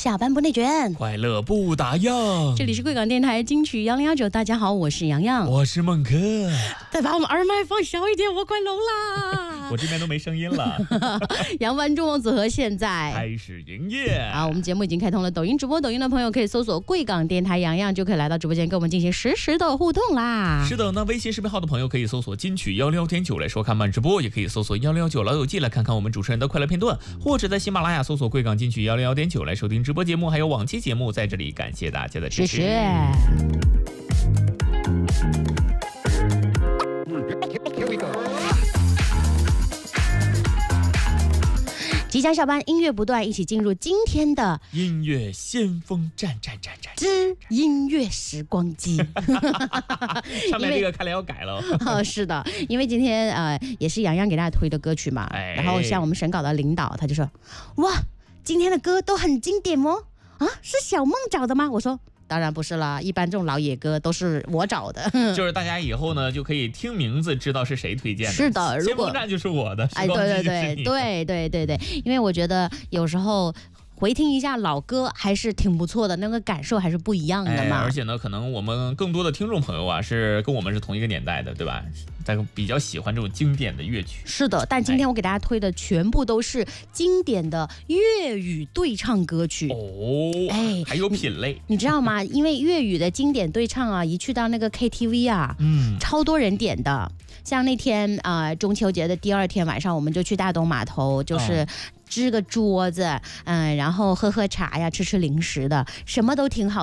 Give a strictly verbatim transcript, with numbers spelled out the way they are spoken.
下班不内卷， 快乐不打烊。 这里是贵港电台金曲幺零幺九，大家好，我是洋洋， 我是孟克。 再把我们耳麦放小一点，我快聋啦！ 我这边都没声音了。 扬帆众望组合现在开始营业啊！我们节目已经开通了抖音直播，抖音的朋友可以搜索贵港电台洋洋，就可以来到直播间跟我们进行实时的互动啦。 是的，那微信视频号的朋友可以搜索金曲幺六点九来收看慢直播，也可以搜索幺六九老友记来看看我们主持人的快乐片段，或者在喜马拉雅搜索贵港金曲幺六点九来收听直播节目，还有往期节目。在这里感谢大家的支持。 谢谢。即将下班，音乐不断，一起进入今天的音乐先锋站站站站之音乐时光机。 上面这个看来要改了。 哦，是的，因为今天呃也是洋洋给大家推的歌曲嘛， 哎、 然后像我们审稿的领导他就说，哇，今天的歌都很经典哦，啊，是小梦找的吗？我说。当然不是啦，一般这种老野歌都是我找的。 就是大家以后呢就可以听名字知道是谁推荐的。 是的，如果先锋站就是我的， 哎，对对对对对对对，因为我觉得有时候回听一下老歌还是挺不错的，那个感受还是不一样的嘛。 哎、而且呢，可能我们更多的听众朋友啊是跟我们是同一个年代的，对吧？但比较喜欢这种经典的乐曲。 是的，但今天我给大家推的全部都是经典的粤语对唱歌曲哦， 哎， 还有品类， 你, 你知道吗？因为粤语的经典对唱啊，一去到那个 K T V 啊， 嗯， 超多人点的。像那天啊、呃，中秋节的第二天晚上，我们就去大东码头，就是支个桌子，嗯、呃，然后喝喝茶呀，吃吃零食的，什么都挺好。